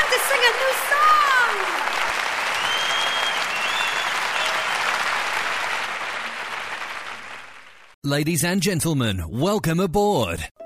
to sing a new song. Ladies and gentlemen, welcome aboard.